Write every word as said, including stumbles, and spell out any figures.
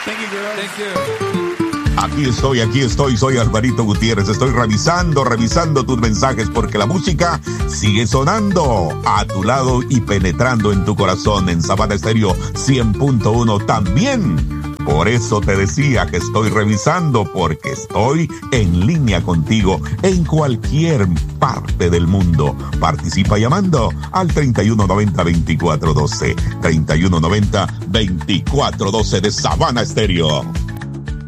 Thank you, girl. Thank you. Aquí estoy, aquí estoy, soy Alvarito Gutiérrez. Estoy revisando, revisando tus mensajes porque la música sigue sonando a tu lado y penetrando en tu corazón en Savana Estéreo cien punto uno también. Por eso te decía que estoy revisando, porque estoy en línea contigo en cualquier parte del mundo. Participa llamando al treinta y uno noventa, veinticuatro doce. treinta y uno noventa, veinticuatro doce de Savana Estéreo.